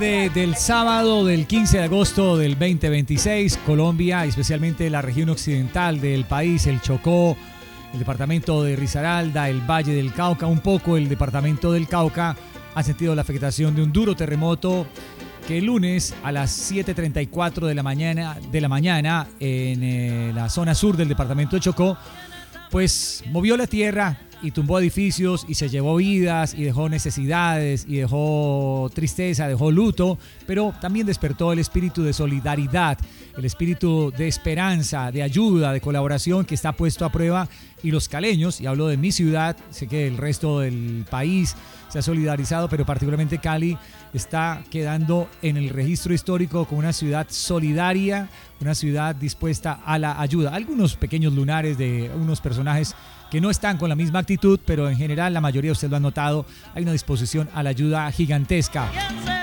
Del sábado del 15 de agosto del 2026, Colombia, especialmente la región occidental del país, el Chocó, el departamento de Risaralda, el Valle del Cauca, un poco el departamento del Cauca, han sentido la afectación de un duro terremoto que el lunes a las 7:34 de la mañana en la zona sur del departamento de Chocó, pues movió la tierra y tumbó edificios y se llevó vidas y dejó necesidades y dejó tristeza, dejó luto, pero también despertó el espíritu de solidaridad, el espíritu de esperanza, de ayuda, de colaboración que está puesto a prueba, y los caleños, y hablo de mi ciudad, sé que el resto del país se ha solidarizado, pero particularmente Cali está quedando en el registro histórico como una ciudad solidaria, una ciudad dispuesta a la ayuda. Algunos pequeños lunares de unos personajes que no están con la misma actitud, pero en general la mayoría de ustedes lo han notado, hay una disposición a la ayuda gigantesca.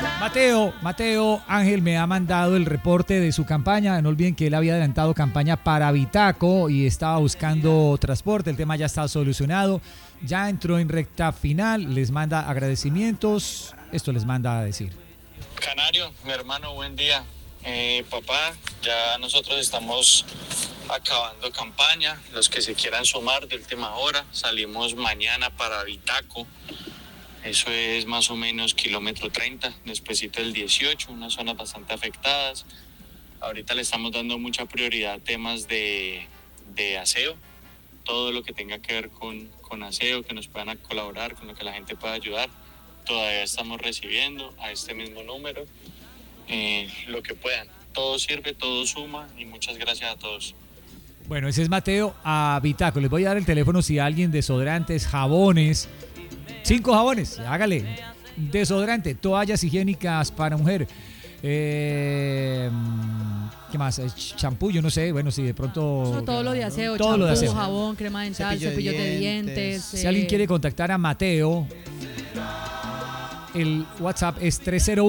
Mateo Ángel me ha mandado el reporte de su campaña. No olviden que él había adelantado campaña para Vitaco y estaba buscando transporte. El tema ya está solucionado, ya entró en recta final, les manda agradecimientos. Esto les manda a decir. Canario, mi hermano, buen día. Papá, ya nosotros estamos acabando campaña. Los que se quieran sumar de última hora, salimos mañana para Vitaco. Eso es más o menos kilómetro 30, despuesito del 18, unas zonas bastante afectadas. Ahorita le estamos dando mucha prioridad a temas de aseo, todo lo que tenga que ver con aseo, que nos puedan colaborar, con lo que la gente pueda ayudar. Todavía estamos recibiendo a este mismo número lo que puedan. Todo sirve, todo suma, y muchas gracias a todos. Bueno, ese es Mateo a Vitaco. Les voy a dar el teléfono si alguien, desodorantes, jabones, 5 jabones, hágale, desodorante, toallas higiénicas para mujer, ¿qué más? Champú, yo no sé, bueno, si de pronto... No, todo lo de aseo, todo champú, lo de aseo. jabón, crema dental, cepillo de dientes. Si alguien quiere contactar a Mateo, el WhatsApp es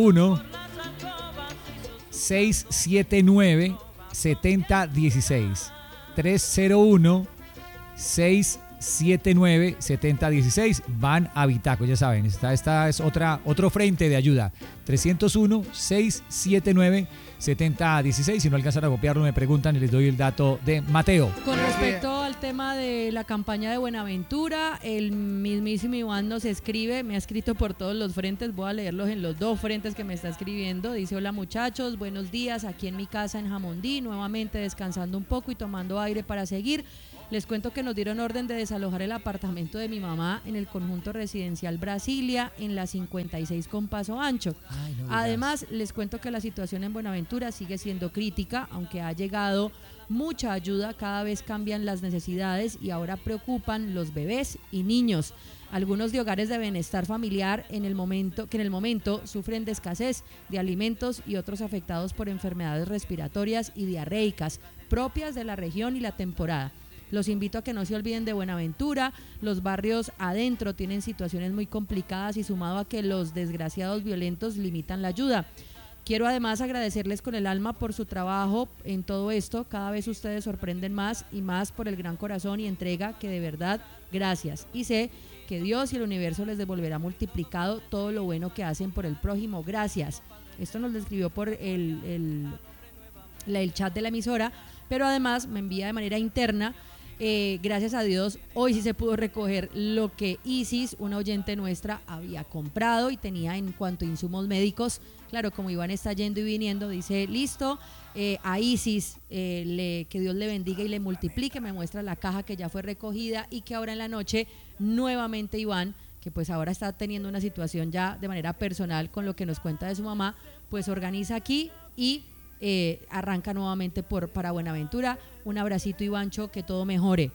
301-679-7016. 301-679-7016. Van a Vitaco, ya saben, esta es otro frente de ayuda. 301-679-7016. Si no alcanzan a copiarlo, me preguntan y les doy el dato de Mateo. Con respecto al tema de la campaña de Buenaventura, el mismísimo Iván nos escribe, me ha escrito por todos los frentes, voy a leerlos en los 2 frentes que me está escribiendo. Dice: hola muchachos, buenos días, aquí en mi casa en Jamundí, nuevamente descansando un poco y tomando aire para seguir. Les cuento que nos dieron orden de desalojar el apartamento de mi mamá en el conjunto residencial Brasilia, en la 56 con Paso Ancho. Además, les cuento que la situación en Buenaventura sigue siendo crítica, aunque ha llegado mucha ayuda, cada vez cambian las necesidades y ahora preocupan los bebés y niños. Algunos de hogares de bienestar familiar en el momento sufren de escasez de alimentos, y otros afectados por enfermedades respiratorias y diarreicas propias de la región y la temporada. Los invito a que no se olviden de Buenaventura. Los barrios adentro tienen situaciones muy complicadas, y sumado a que los desgraciados violentos limitan la ayuda. Quiero además agradecerles con el alma por su trabajo en todo esto. Cada vez ustedes sorprenden más y más por el gran corazón y entrega, que de verdad, gracias. Y sé que Dios y el universo les devolverá multiplicado todo lo bueno que hacen por el prójimo. Gracias. Esto nos lo escribió por el chat de la emisora, pero además me envía de manera interna. Gracias a Dios, hoy sí se pudo recoger lo que Isis, una oyente nuestra, había comprado y tenía en cuanto a insumos médicos. Claro, como Iván está yendo y viniendo, dice: listo, a Isis, que Dios le bendiga y le multiplique. Me muestra la caja que ya fue recogida, y que ahora en la noche nuevamente Iván, que pues ahora está teniendo una situación ya de manera personal con lo que nos cuenta de su mamá, pues organiza aquí y arranca nuevamente para Buenaventura. Un abracito, Ivancho, que todo mejore.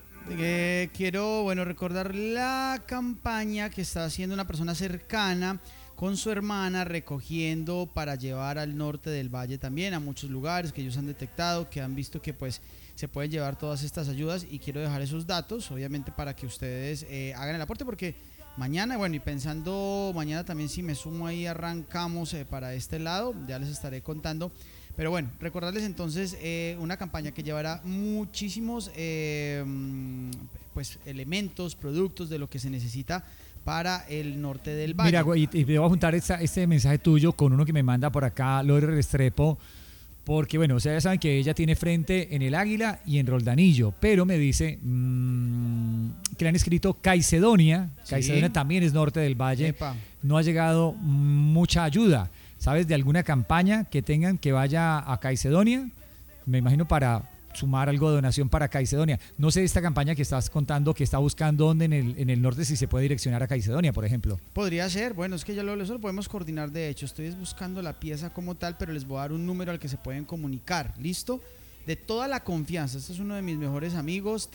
Quiero recordar la campaña que está haciendo una persona cercana con su hermana, recogiendo para llevar al norte del valle también, a muchos lugares que ellos han detectado, que han visto que pues se pueden llevar todas estas ayudas, y quiero dejar esos datos, obviamente, para que ustedes hagan el aporte, porque mañana, y pensando mañana también, si me sumo ahí, arrancamos para este lado, ya les estaré contando. Pero recordarles entonces una campaña que llevará muchísimos elementos, productos de lo que se necesita para el norte del valle. Mira, güey, y voy a juntar este mensaje tuyo con uno que me manda por acá, Lore Restrepo, porque bueno, ustedes ya saben que ella tiene frente en el Águila y en Roldanillo, pero me dice que le han escrito Caicedonia. Sí. Caicedonia también es norte del valle. Epa. No ha llegado mucha ayuda. ¿Sabes de alguna campaña que tengan que vaya a Caicedonia? Me imagino para sumar algo de donación para Caicedonia. No sé de esta campaña que estás contando, que está buscando dónde en el norte, si se puede direccionar a Caicedonia, por ejemplo. Podría ser, bueno, es que eso lo podemos coordinar. De hecho, estoy buscando la pieza como tal, pero les voy a dar un número al que se pueden comunicar. ¿Listo? De toda la confianza. Este es uno de mis mejores amigos.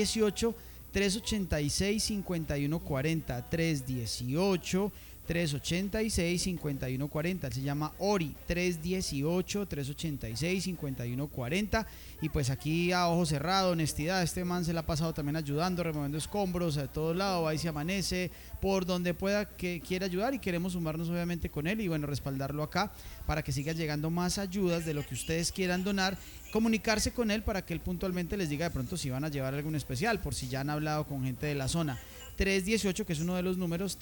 318-386-5140. 318-386-5140. Él se llama Ori. 318-386-5140. Y pues aquí a ojo cerrado, honestidad, este man se la ha pasado también ayudando, removiendo escombros a todos lados, va y se amanece, por donde pueda que quiera ayudar, y queremos sumarnos obviamente con él y bueno, respaldarlo acá para que siga llegando más ayudas de lo que ustedes quieran donar, comunicarse con él para que él puntualmente les diga de pronto si van a llevar algún especial, por si ya han hablado con gente de la zona. 318, que es uno de los números,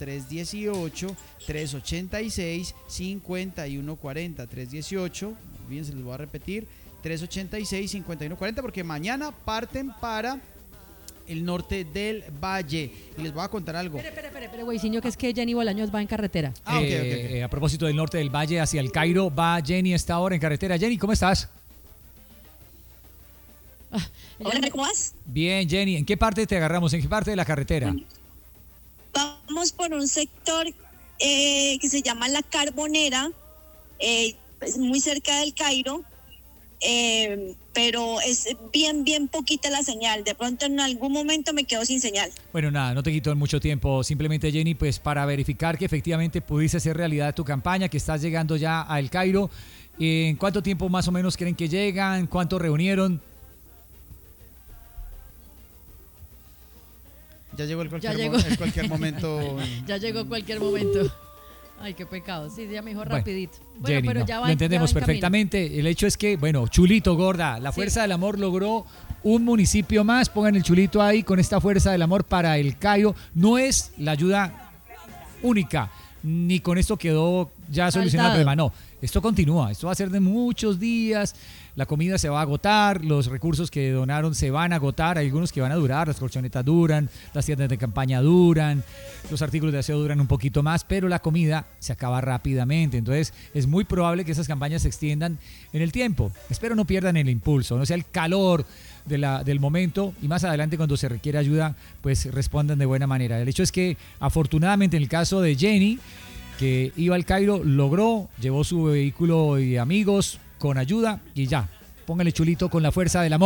318-386-5140, 318, bien, se los voy a repetir, 386-5140, porque mañana parten para el norte del valle. Y les voy a contar algo. Espere, güeyciño, que es que Jenny Bolaños va en carretera. Okay. A propósito del norte del valle hacia el Cairo, va Jenny a esta hora en carretera. Jenny, ¿cómo estás? Hola, ¿cómo vas? Bien, Jenny. ¿En qué parte te agarramos? ¿En qué parte de la carretera? Vamos por un sector que se llama La Carbonera, es muy cerca del Cairo, pero es bien poquita la señal. De pronto en algún momento me quedo sin señal. Bueno, nada, no te quito mucho tiempo. Simplemente, Jenny, pues para verificar que efectivamente pudiste hacer realidad tu campaña, que estás llegando ya a El Cairo. ¿En cuánto tiempo más o menos creen que llegan? ¿Cuánto reunieron? Ya llegó en cualquier momento. Ya llegó cualquier momento. Ay, qué pecado. Sí, ya me dijo rapidito. Bueno, Jenny, pero no, ya va, lo entendemos ya va en perfectamente. camino. El hecho es que, bueno, Chulito, gorda, la Fuerza del Amor logró un municipio más. Pongan el Chulito ahí con esta Fuerza del Amor para el Cairo. No es la ayuda única, ni con esto quedó ya solucionado el problema. No, esto continúa. Esto va a ser de muchos días. La comida se va a agotar, los recursos que donaron se van a agotar, hay algunos que van a durar, las colchonetas duran, las tiendas de campaña duran, los artículos de aseo duran un poquito más, pero la comida se acaba rápidamente. Entonces es muy probable que esas campañas se extiendan en el tiempo. Espero no pierdan el impulso, no sea el calor del momento, y más adelante cuando se requiere ayuda, pues respondan de buena manera. El hecho es que afortunadamente en el caso de Jenny, que iba al Cairo, logró, llevó su vehículo y amigos con ayuda, y ya, póngale Chulito con la Fuerza del Amor.